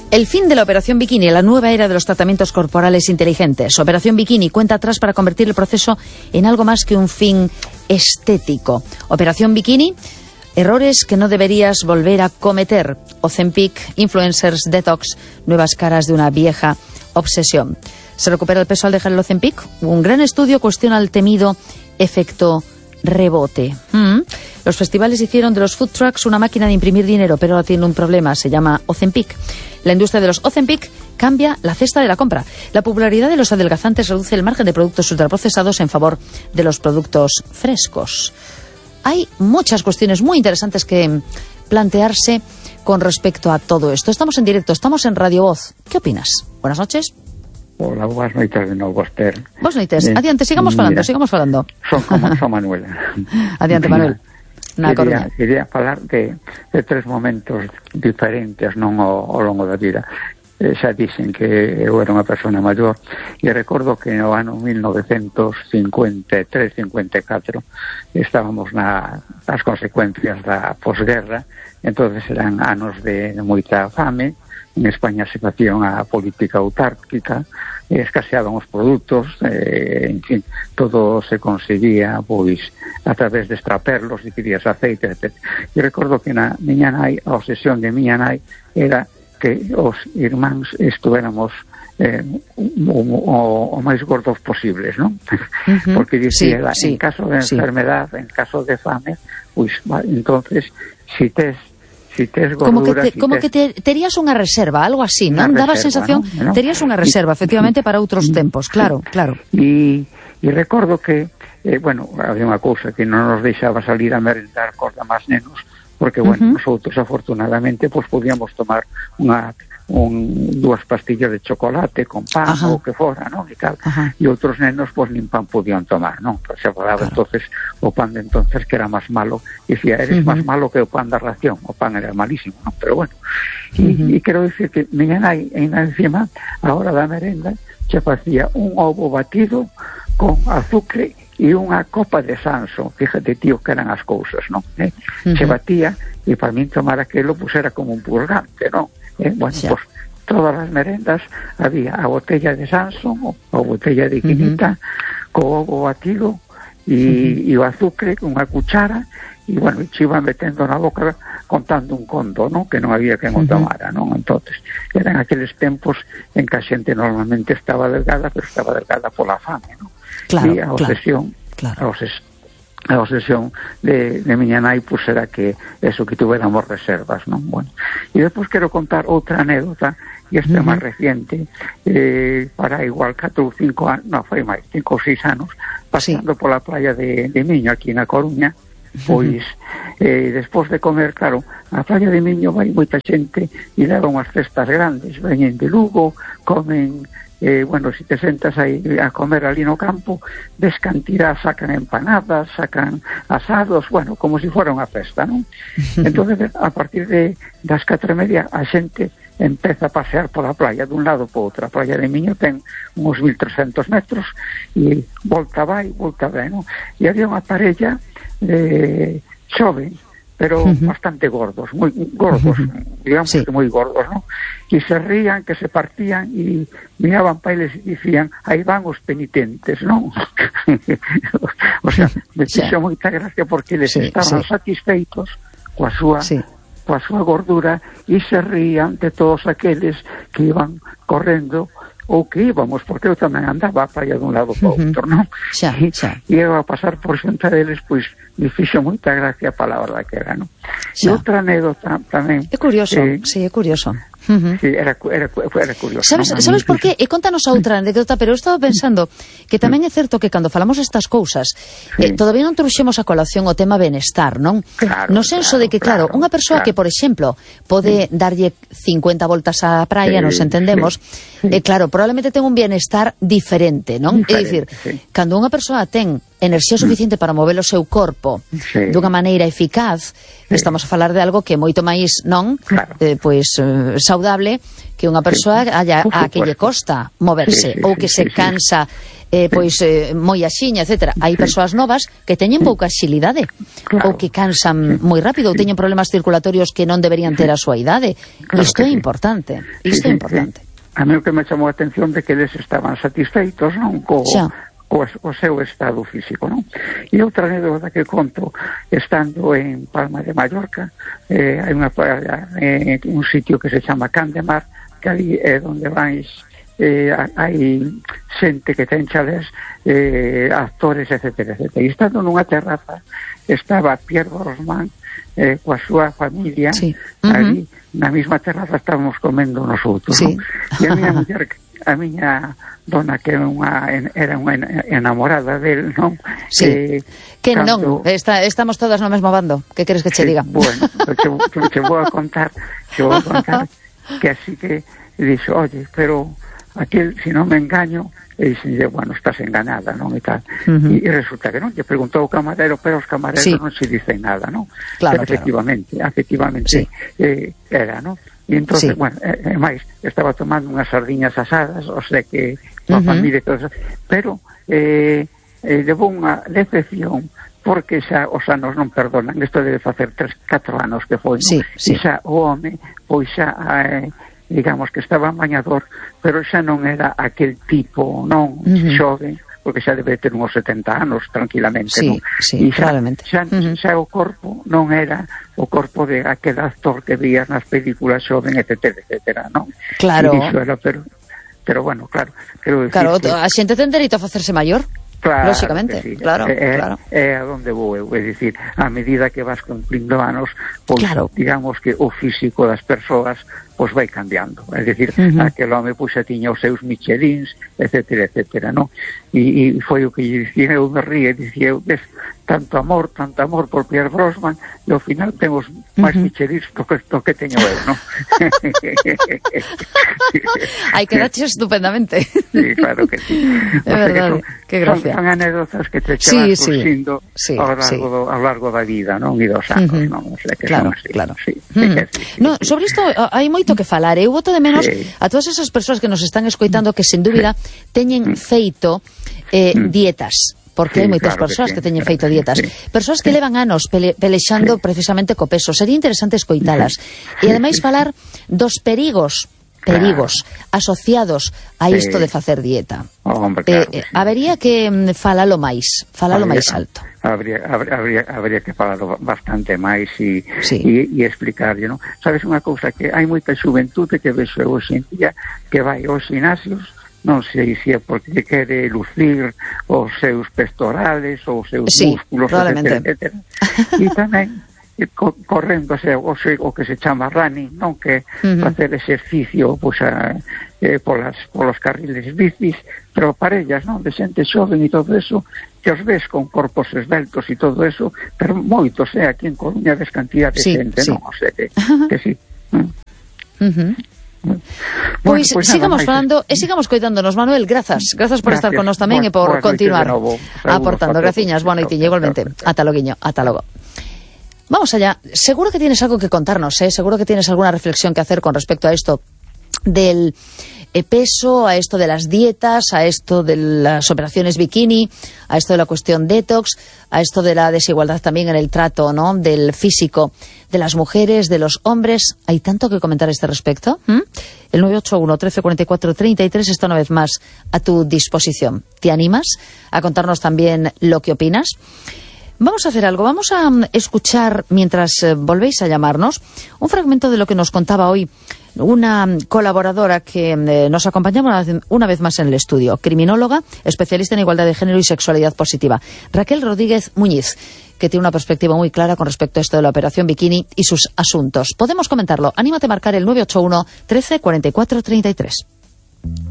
El fin de la Operación Bikini, la nueva era de los tratamientos corporales inteligentes. Operación Bikini cuenta atrás para convertir el proceso en algo más que un fin estético. Operación Bikini, errores que no deberías volver a cometer. Ozempic, influencers, detox, nuevas caras de una vieja obsesión. ¿Se recupera el peso al dejar el Ozempic? Un gran estudio cuestiona el temido efecto rebote. Los festivales hicieron de los food trucks una máquina de imprimir dinero, pero ahora tiene un problema, se llama Ozempic. La industria de los Ozempic cambia la cesta de la compra. La popularidad de los adelgazantes reduce el margen de productos ultraprocesados en favor de los productos frescos. Hay muchas cuestiones muy interesantes que plantearse con respecto a todo esto. Estamos en directo, estamos en Radio Voz. ¿Qué opinas? Buenas noches. Hola, buenas noites de novo, Esther. Buenas noites. Adiante, sigamos falando. Son Manuel. Adiante, Manuel. Quería falar de tres momentos diferentes ao longo da vida. Xa dixen que eu era unha persona maior e recordo que no ano 1953-54 estábamos nas consecuencias da posguerra. Entonces eran anos de moita fame. En España se facía unha política autárquica, escaseaban os produtos, en fin, todo se conseguía pois a través de extraperlos, dicías aceite, etc. E recordo que na miña nai, a obsesión de miña nai era que os irmáns estuéramos o máis gordos posibles, non? Porque dicía, en caso de enfermedad, en caso de fame, pois, entonces, si tes gordura... Como que terías unha reserva, algo así, non? Daba a sensación, ¿no? Terías unha reserva, efectivamente, para outros tempos, claro. E recordo que, había unha cousa que non nos deixaba salir a merendar cos demás nenos, porque, nosotros, afortunadamente, pues podíamos tomar dúas pastillas de chocolate con pan ou que fora, non? E tal. E outros nenos, pues, nin pan podían tomar, non? Pues se falaba entonces o pan de entonces que era máis malo. E dicía, eres máis malo que o pan da ración. O pan era malísimo, non? Pero bueno. E quero dicir que miña nai, encima, a hora da merenda, se facía un ovo batido con azúcar e unha copa de Sanso. Fíjate, tío, que eran as cousas, non? Se batía, e para min tomar aquelo, pues era como un purgante, non? Pues todas as merendas había a botella de Sanson ou botella de quinita co ovo batido e o azúcar con unha cuchara e, se iban metendo na boca contando un conto, non? Que non había quen o tomara, non? Entonces, eran aqueles tempos en que a xente normalmente estaba delgada, pero estaba delgada pola fame, non? E a obsesión de miña nai, pues era que eso, que tuviéramos reservas, non? Bueno, e despois quero contar outra anécdota, e esta é máis reciente, para igual 4 ou 5 anos, non, foi máis, 5 ou 6 anos, pasando pola playa de Miño, aquí na Coruña, pois, despois de comer, claro, a playa de Miño vai moita xente e leva unhas cestas grandes, veñen de Lugo, comen... si te sentas aí a comer ali no campo, ves cantidad, sacan empanadas, sacan asados, como si fuera unha festa, non? Entonces, a partir das 4:30, a xente empeza a pasear pola playa dun lado para outro. A playa de Miño ten uns 1300 metros e volta vai, volta ven, non? E había unha parella xoven, pero bastante gordos, moi gordos, digamos que moi gordos, ¿no? Que se rían, que se partían e miraban para eles e dicían, aí van os penitentes, ¿no? O sea, me fixo moita gracia porque eles estaban satisfeitos coa súa gordura e se rían de todos aqueles que iban correndo ou que íbamos, porque eu tamén andaba a playa dun lado para outro, non? E eu a pasar por xunta deles, pois, me fixo moita gracia a palabra que era, non? E outra anécdota tamén... É curioso, é curioso. Sí, era curioso. Sabes por qué? E contanos a outra anécdota, pero eu estaba pensando que tamén é certo que cando falamos estas cousas, todavía non trouxemos a colación o tema benestar, non? No senso de que, claro, unha persoa que, por exemplo, pode darlle 50 voltas á praia, nos entendemos, claro, probablemente ten un bienestar diferente, non? É dicir, cando unha persoa ten enerxía suficiente para mover o seu corpo dunha maneira eficaz, estamos a falar de algo que é moito máis saudable que unha persoa a que lle costa moverse ou que se cansa moi axiña, etc. Hai persoas novas que teñen pouca axilidade ou que cansan moi rápido ou teñen problemas circulatorios que non deberían ter a súa idade. Isto é importante. A mí o que me chamou a atención de que eles estaban satisfeitos, non, o seu estado físico, non? E outra anécdota que conto, estando en Palma de Mallorca, hai un sitio que se chama Can de Mar, que ali é onde vais, hai xente que ten chalés, actores, etc. E estando nunha terraza, estaba Pierre Brosnan coa súa familia, ali na mesma terraza estábamos comendo nosotros, non? E a miña muller, a miña dona, que era unha enamorada del, non? Que non, estamos todas no mesmo bando. Que queres que che diga? Bueno, che vou a contar que así que dixo, oye, pero aquel, si non me engaño, e dixenlle, bueno, estás enganada, non? E tal. E resulta que non, lle preguntou o camarero, pero os camareros non se dicen nada, non? Claro, pero efectivamente, era, non? E entón, bueno, máis, estaba tomando unhas sardiñas asadas, o sea que a familia e todo eso, pero levou unha decepción, porque xa os anos non perdonan. Isto debe facer 3-4 anos que foi, non? E xa o home, pois xa digamos que estaba bañador, pero xa non era aquel tipo, non, xove, porque xa debe ter uns 70 anos tranquilamente, non? E xa o corpo non era o corpo de aquel actor que vías nas películas xoven, etc, non? Claro. E dixo, pero bueno, claro, quero decir... Claro, a xente ten dereito a facerse maior. Claro, lógicamente, sí. claro. É a donde vou eu, é dicir, a medida que vas cumplindo anos, pois digamos que o físico das persoas pois vai cambiando, é dicir, aquel home pois xa tiña os seus Michelins, etc, non? E foi o que lle dicía, eu me ríe, dicía eu, ves, tanto amor por Pierre Brosnan, e ao final temos máis Michelins do que teño eu, non? Hai que daches estupendamente. Sí, claro que sí. É verdade, que gracia. Son anécdotas que te van surgindo ao largo da vida, non? E dos anos, non? O sea, que claro. No, sobre isto hai moito que falar. Eu boto de menos a todas esas persoas que nos están escoitando que, sen dúbida, teñen feito dietas. Porque hai moitas persoas que teñen feito dietas. Persoas que levan anos pelexando precisamente co peso. Sería interesante escoitalas. E, ademais, falar dos perigos asociados a isto de facer dieta. Habería que falalo máis alto. Habría que falalo bastante máis e explicarlle, non? Sabes unha cousa, que hai moita xuventude que vexo hoxe en día que vai aos gimnasios, non sei se é porque quere lucir os seus pectorales ou os seus músculos, etc. E tamén correndo o que se chama running, non, que facer exercicio pois polos carriles bicis, pero parellas, non, de xente xoven e todo eso, que os ves con corpos esbeltos e todo eso, pero moitos, aquí en Coruña ves cantidad de xente, non, o sea que sí. Pois sigamos falando e sigamos coitándonos, Manuel. Grazas por estar con nós tamén e por continuar aportando. Graciñas, boa noite, igualmente. Ata logo. Vamos allá. Seguro que tienes algo que contarnos, seguro que tienes alguna reflexión que hacer con respecto a esto del peso, a esto de las dietas, a esto de las operaciones bikini, a esto de la cuestión detox, a esto de la desigualdad también en el trato, ¿no?, del físico de las mujeres, de los hombres. Hay tanto que comentar a este respecto. El 981 13 44 33 está una vez más a tu disposición. ¿Te animas a contarnos también lo que opinas? Vamos a hacer algo, vamos a escuchar, mientras volvéis a llamarnos, un fragmento de lo que nos contaba hoy una colaboradora que nos acompañaba una vez más en el estudio, criminóloga, especialista en igualdad de género y sexualidad positiva, Raquel Rodríguez Muñiz, que tiene una perspectiva muy clara con respecto a esto de la operación bikini y sus asuntos. Podemos comentarlo. Anímate a marcar el 981 13 44 33.